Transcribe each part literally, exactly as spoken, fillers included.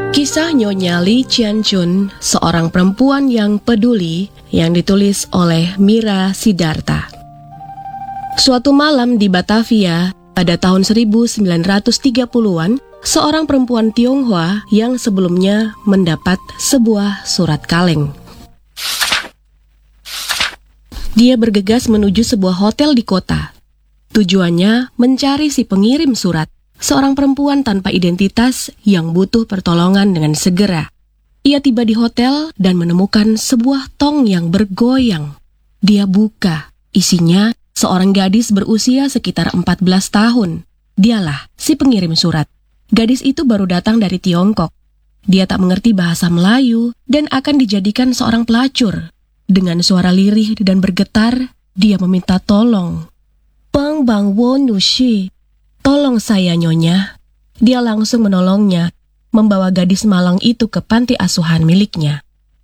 Kisah Nyonya Lee Qianjun, seorang perempuan yang peduli, yang ditulis oleh Mira Sidarta. Suatu malam di Batavia, pada tahun seribu sembilan ratus tiga puluhan, seorang perempuan Tionghoa yang sebelumnya mendapat sebuah surat kaleng. Dia bergegas menuju sebuah hotel di kota. Tujuannya mencari si pengirim surat, seorang perempuan tanpa identitas yang butuh pertolongan dengan segera. Ia tiba di hotel dan menemukan sebuah tong yang bergoyang. Dia buka, isinya seorang gadis berusia sekitar empat belas tahun. Dialah si pengirim surat. Gadis itu baru datang dari Tiongkok. Dia tak mengerti bahasa Melayu dan akan dijadikan seorang pelacur. Dengan suara lirih dan bergetar, dia meminta tolong. Bang bang wo nushi. Tolong saya, Nyonya. Dia langsung menolongnya, membawa gadis malang itu ke panti asuhan miliknya.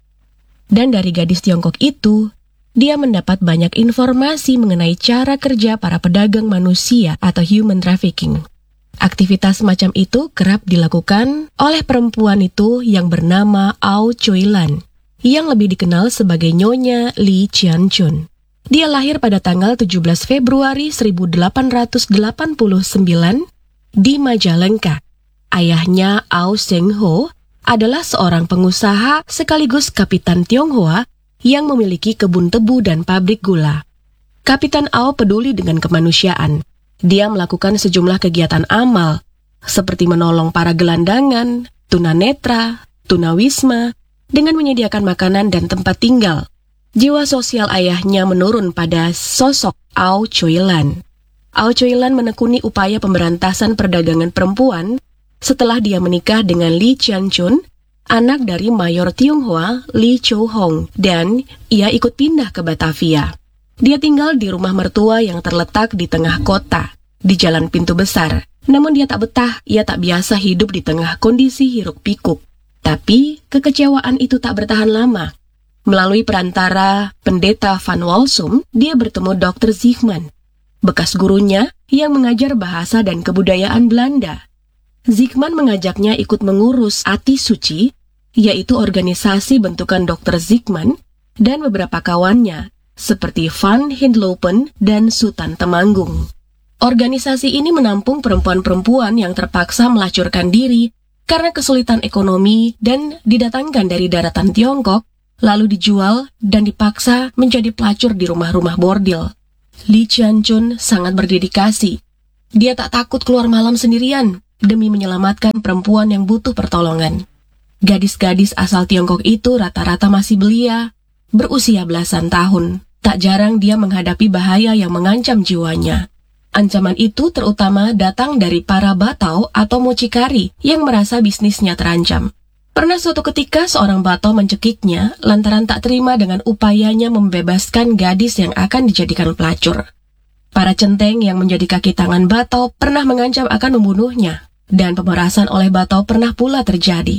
Dan dari gadis Tiongkok itu, dia mendapat banyak informasi mengenai cara kerja para pedagang manusia atau human trafficking. Aktivitas macam itu kerap dilakukan oleh perempuan itu yang bernama Ao Choi Lan, yang lebih dikenal sebagai Nyonya Lee Qianjun. Dia lahir pada tanggal tujuh belas Februari seribu delapan ratus delapan puluh sembilan di Majalengka. Ayahnya Ao Seng Ho adalah seorang pengusaha sekaligus kapitan Tionghoa yang memiliki kebun tebu dan pabrik gula. Kapitan Ao peduli dengan kemanusiaan. Dia melakukan sejumlah kegiatan amal, seperti menolong para gelandangan, tunanetra, tunawisma, dengan menyediakan makanan dan tempat tinggal. Jiwa sosial ayahnya menurun pada sosok Ao Choi Lan. Ao Choi Lan menekuni upaya pemberantasan perdagangan perempuan setelah dia menikah dengan Lee Qianjun, anak dari Mayor Tionghoa Lee Chou Hong, dan ia ikut pindah ke Batavia. Dia tinggal di rumah mertua yang terletak di tengah kota, di Jalan Pintu Besar. Namun dia tak betah, ia tak biasa hidup di tengah kondisi hiruk-pikuk. Tapi kekecewaan itu tak bertahan lama. Melalui perantara pendeta Van Walsum, dia bertemu dokter Zygmunt, bekas gurunya yang mengajar bahasa dan kebudayaan Belanda. Zygmunt mengajaknya ikut mengurus Ati Suci, yaitu organisasi bentukan dokter Zygmunt dan beberapa kawannya, seperti Van Hindlopen dan Sutan Temanggung. Organisasi ini menampung perempuan-perempuan yang terpaksa melacurkan diri karena kesulitan ekonomi dan didatangkan dari daratan Tiongkok, lalu dijual dan dipaksa menjadi pelacur di rumah-rumah bordil. Lee Qianjun sangat berdedikasi. Dia tak takut keluar malam sendirian demi menyelamatkan perempuan yang butuh pertolongan. Gadis-gadis asal Tiongkok itu rata-rata masih belia, berusia belasan tahun. Tak jarang dia menghadapi bahaya yang mengancam jiwanya. Ancaman itu terutama datang dari para Batao atau mucikari yang merasa bisnisnya terancam. Pernah suatu ketika seorang Batao mencekiknya lantaran tak terima dengan upayanya membebaskan gadis yang akan dijadikan pelacur. Para centeng yang menjadi kaki tangan Batao pernah mengancam akan membunuhnya, dan pemerasan oleh Batao pernah pula terjadi.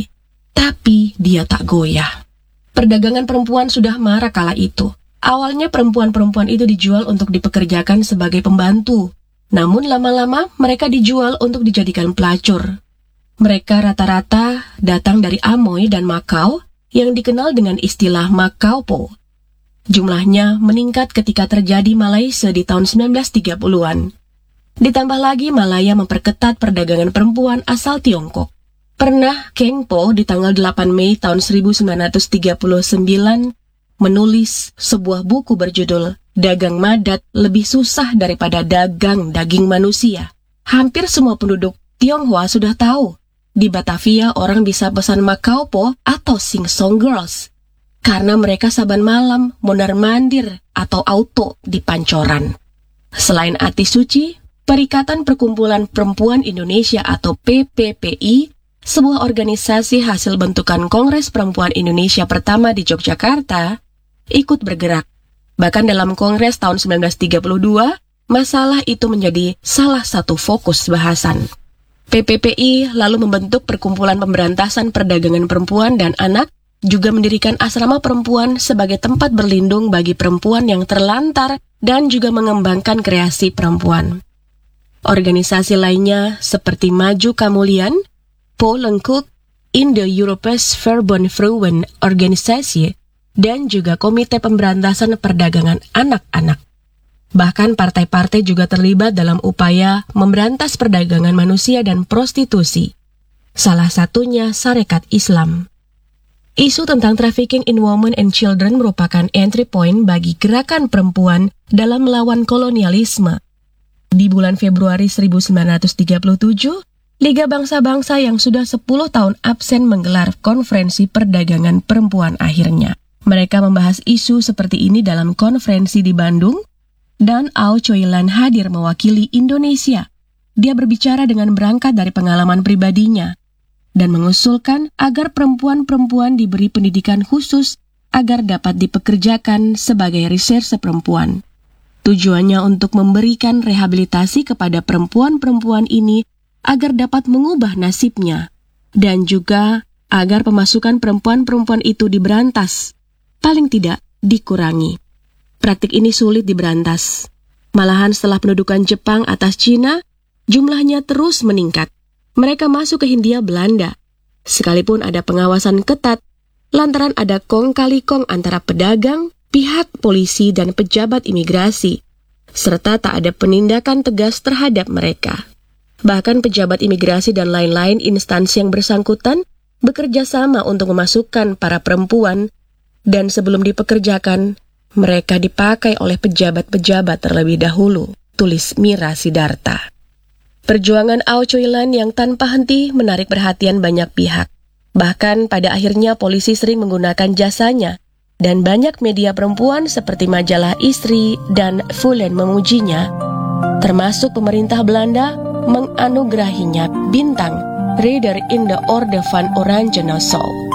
Tapi dia tak goyah. Perdagangan perempuan sudah marak kala itu. Awalnya perempuan-perempuan itu dijual untuk dipekerjakan sebagai pembantu, namun lama-lama mereka dijual untuk dijadikan pelacur. Mereka rata-rata datang dari Amoy dan Macau yang dikenal dengan istilah Macaupo. Jumlahnya meningkat ketika terjadi Malaysia di tahun sembilan belas tiga puluhan. Ditambah lagi Malaya memperketat perdagangan perempuan asal Tiongkok. Pernah Keng Po di tanggal delapan Mei tahun seribu sembilan ratus tiga puluh sembilan menulis sebuah buku berjudul Dagang Madat Lebih Susah Daripada Dagang Daging Manusia. Hampir semua penduduk Tionghoa sudah tahu, di Batavia orang bisa pesan Macaupo atau Sing Song Girls, karena mereka saban malam mondar-mandir atau auto di pancoran. Selain Ati Suci, Perikatan Perkumpulan Perempuan Indonesia atau P P P I, sebuah organisasi hasil bentukan Kongres Perempuan Indonesia pertama di Yogyakarta, ikut bergerak. Bahkan dalam Kongres tahun sembilan belas tiga puluh dua, masalah itu menjadi salah satu fokus bahasan. P P P I lalu membentuk Perkumpulan Pemberantasan Perdagangan Perempuan dan Anak, juga mendirikan asrama perempuan sebagai tempat berlindung bagi perempuan yang terlantar dan juga mengembangkan kreasi perempuan. Organisasi lainnya seperti Maju Kamulian, Po Lengkuk, Indo-Europese Verbond Vrouwen Organisatie dan juga Komite Pemberantasan Perdagangan Anak-anak. Bahkan partai-partai juga terlibat dalam upaya memberantas perdagangan manusia dan prostitusi. Salah satunya Sarekat Islam. Isu tentang trafficking in women and children merupakan entry point bagi gerakan perempuan dalam melawan kolonialisme. Di bulan Februari seribu sembilan ratus tiga puluh tujuh, Liga Bangsa-Bangsa yang sudah sepuluh tahun absen menggelar konferensi perdagangan perempuan akhirnya. Mereka membahas isu seperti ini dalam konferensi di Bandung, dan Aw Choi Lan hadir mewakili Indonesia. Dia berbicara dengan berangkat dari pengalaman pribadinya, dan mengusulkan agar perempuan-perempuan diberi pendidikan khusus agar dapat dipekerjakan sebagai reserse perempuan. Tujuannya untuk memberikan rehabilitasi kepada perempuan-perempuan ini agar dapat mengubah nasibnya, dan juga agar pemasukan perempuan-perempuan itu diberantas, paling tidak dikurangi. Praktik ini sulit diberantas. Malahan setelah pendudukan Jepang atas Cina, jumlahnya terus meningkat. Mereka masuk ke Hindia Belanda, sekalipun ada pengawasan ketat, lantaran ada kong kali kong antara pedagang, pihak polisi, dan pejabat imigrasi, serta tak ada penindakan tegas terhadap mereka. Bahkan pejabat imigrasi dan lain-lain instansi yang bersangkutan bekerja sama untuk memasukkan para perempuan, dan sebelum dipekerjakan, mereka dipakai oleh pejabat-pejabat terlebih dahulu, tulis Mira Sidarta. Perjuangan Aw Choi Lan yang tanpa henti menarik perhatian banyak pihak. Bahkan pada akhirnya polisi sering menggunakan jasanya, dan banyak media perempuan seperti majalah Istri dan Fulen memujinya, termasuk pemerintah Belanda menganugerahinya bintang Ridder in the Orde van Oranje Nassau.